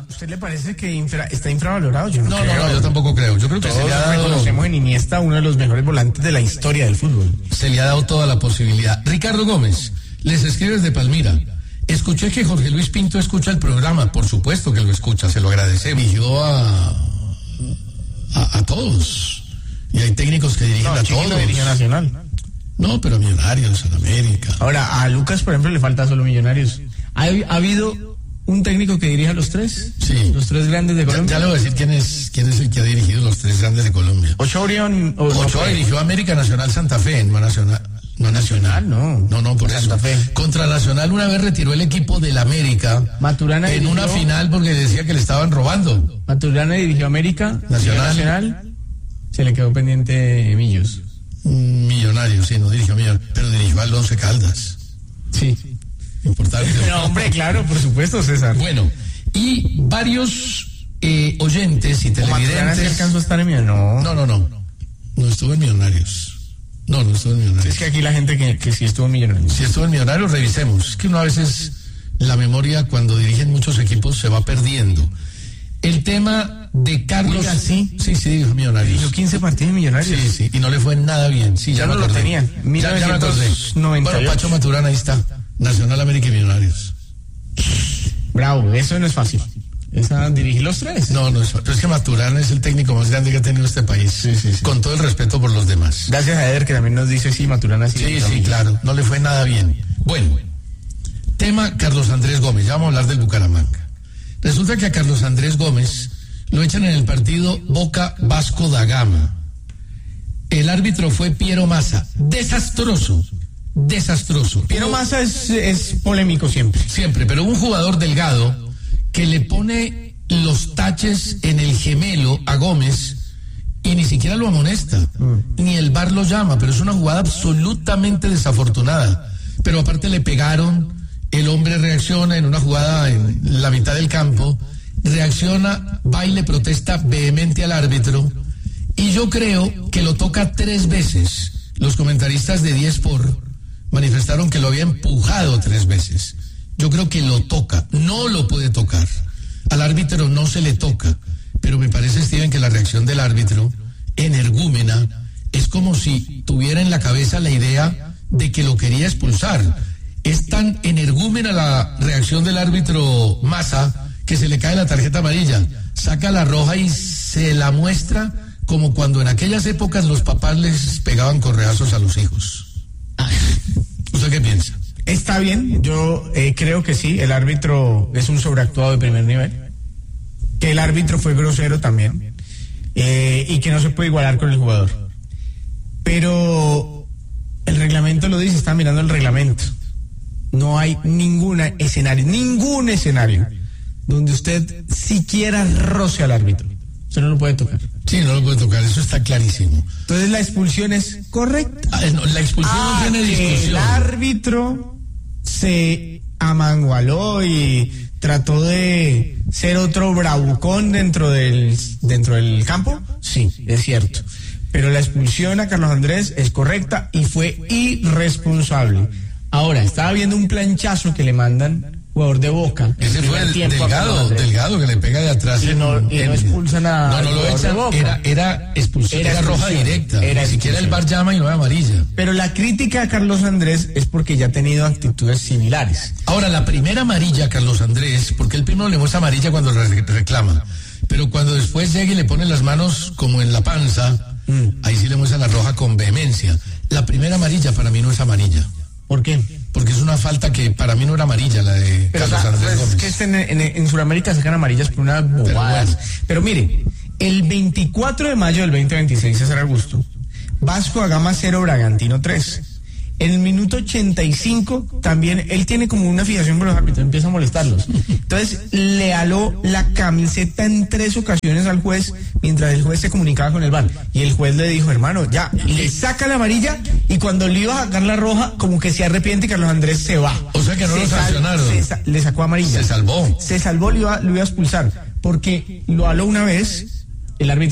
¿Usted le parece que está infravalorado? Yo no, yo tampoco creo. Yo creo que todos se le ha dado... reconocemos en Iniesta uno de los mejores volantes de la historia del fútbol. Se le ha dado toda la posibilidad. Ricardo Gómez, les escribes de Palmira. Escuché que Jorge Luis Pinto escucha el programa. Por supuesto que lo escucha, se lo agradecemos. Y yo a todos. Y hay técnicos que dirigen a todos. No dirige a Nacional. No, pero a Millonarios, a América. Ahora, a Lucas, por ejemplo, le falta solo Millonarios. ¿Ha habido un técnico que dirija a los tres? Sí. Los tres grandes de Colombia. Ya le voy a decir quién es el que ha dirigido los tres grandes de Colombia. Ochoa dirigió a América, Nacional, Santa Fe, no Nacional. No, por Santa Fe. Contra Nacional una vez retiró el equipo del América Maturana en una final porque decía que le estaban robando. Maturana dirigió a América, Nacional, se le quedó pendiente Millos. Millonarios, sí, no dirigió a Millonarios, pero dirigió al Once Caldas. Sí. Importante. No, hombre, claro, por supuesto, César. Bueno, y varios oyentes y televidentes. ¿Se alcanzó a estar en Millonarios? No estuvo en Millonarios. No estuvo en Millonarios. Es que aquí la gente que sí estuvo en Millonarios. Si estuvo en Millonarios, revisemos. Es que uno a veces la memoria cuando dirigen muchos equipos se va perdiendo. El tema de Carlos... Oiga, sí, dijo Millonarios. Hizo 15 partidos en Millonarios. Sí, y no le fue nada bien. Sí, ya no lo tenían. Ya me acordé. 1998. Bueno, Pacho Maturana, ahí está. Nacional, América y Millonarios. Bravo, eso no es fácil. ¿Dirigir los tres? No es fácil. Pero es que Maturana es el técnico más grande que ha tenido este país. Sí. Con todo el respeto por los demás. Gracias a Eder, que también nos dice, sí, Maturana sí. Sí, claro. No le fue nada bien. Bueno, tema Carlos Andrés Gómez. Ya vamos a hablar del Bucaramanga. Resulta que a Carlos Andrés Gómez lo echan en el partido Boca Vasco da Gama. El árbitro fue Piero Massa. Desastroso. Piero Massa es polémico siempre, pero un jugador delgado que le pone los taches en el gemelo a Gómez y ni siquiera lo amonesta, ni el VAR lo llama, pero es una jugada absolutamente desafortunada. Pero aparte le pegaron, el hombre reacciona en una jugada en la mitad del campo, reacciona, va y le protesta vehemente al árbitro, y yo creo que lo toca 3 veces. Los comentaristas de 10 por manifestaron que lo había empujado 3 veces. Yo creo que lo toca, no lo puede tocar. Al árbitro no se le toca, pero me parece, Steven, que la reacción del árbitro, energúmena, es como si tuviera en la cabeza la idea de que lo quería expulsar. Es tan energúmena la reacción del árbitro Massa que se le cae la tarjeta amarilla, saca la roja y se la muestra como cuando en aquellas épocas los papás les pegaban correazos a los hijos. ¿Usted qué piensa? Está bien, yo creo que sí, el árbitro es un sobreactuado de primer nivel, que el árbitro fue grosero también, y que no se puede igualar con el jugador. Pero el reglamento lo dice, está mirando el reglamento. No hay ningún escenario donde usted siquiera roce al árbitro. Usted no lo puede tocar. Sí, no lo puede tocar, eso está clarísimo. Entonces la expulsión es correcta. La expulsión no tiene discusión. El árbitro se amangualó y trató de ser otro bravucón dentro del campo. Sí, es cierto. Pero la expulsión a Carlos Andrés es correcta y fue irresponsable. Ahora, estaba viendo un planchazo que le mandan, jugador de Boca. Ese fue el delgado que le pega de atrás. Y no expulsan a no lo echan. Era expulsión, era roja directa. Ni siquiera el VAR llama y no es amarilla. Pero la crítica a Carlos Andrés es porque ya ha tenido actitudes similares. Ahora, la primera amarilla a Carlos Andrés, porque el primero le muestra amarilla cuando reclama, pero cuando después llega y le pone las manos como en la panza, ahí sí le muestra la roja con vehemencia. La primera amarilla para mí no es amarilla. ¿Por qué? Porque es una falta que para mí no era amarilla, la de Carlos Andrés Gómez. Es que en Sudamérica sacan amarillas por unas bobadas. Pero mire, el 24 de mayo del 2026, César Augusto, Vasco da Gama 0, Bragantino 3. En el minuto 85 también él tiene como una fijación con los árbitros, empieza a molestarlos. Entonces le aló la camiseta en 3 ocasiones al juez mientras el juez se comunicaba con el VAR. Y el juez le dijo, hermano, ya, le saca la amarilla y cuando le iba a sacar la roja, como que se arrepiente y Carlos Andrés se va. O sea que no lo sancionaron. Le sacó amarilla. Se salvó. Se salvó, lo iba a expulsar. Porque lo aló una vez, el árbitro